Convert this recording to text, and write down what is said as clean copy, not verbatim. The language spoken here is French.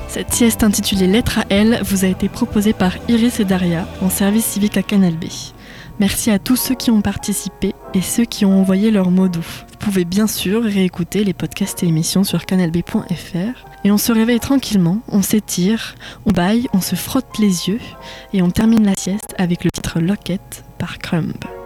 Cette sieste intitulée Lettre à elle vous a été proposée par Iris et Daria en service civique à Canal B. Merci à tous ceux qui ont participé et ceux qui ont envoyé leurs mots doux. Vous pouvez bien sûr réécouter les podcasts et émissions sur canalb.fr. Et on se réveille tranquillement, on s'étire, on baille, on se frotte les yeux et on termine la sieste avec le titre Locket par Crumb.